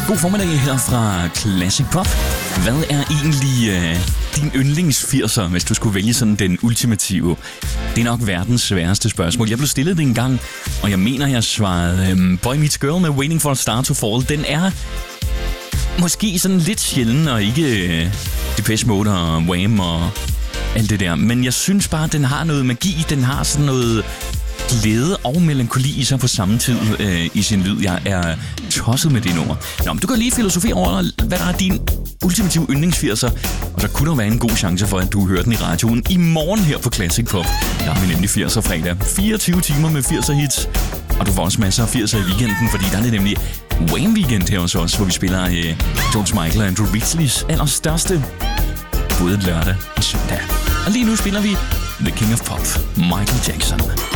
God formiddag her fra Classic Pop. Hvad er egentlig din yndlings 80'er, hvis du skulle vælge sådan den ultimative? Det er nok verdens sværeste spørgsmål. Jeg blev stillet det en gang, og jeg mener, jeg svarede Boy Meets Girl med Waiting for a Star to Fall. Den er måske sådan lidt sjælden, og ikke Depeche Mode og Wham og alt det der. Men jeg synes bare, at den har noget magi. Den har sådan noget glæde og melankoli i sig på samme tid i sin lyd. Jeg er tosset med det nummer. Nå, men du kan lige filosofere over, hvad der er din ultimative yndlings-80'er, og så kunne der være en god chance for, at du hører den i radioen i morgen her på Classic Pop. Der har vi nemlig 80'er fredag. 24 timer med 80'er hits, og du får også masser af 80'er i weekenden, fordi der er det nemlig Wham Weekend her hos os, hvor vi spiller George Michael og Andrew Ridgeley's allerstørste, både lørdag og søndag. Og lige nu spiller vi The King of Pop, Michael Jackson.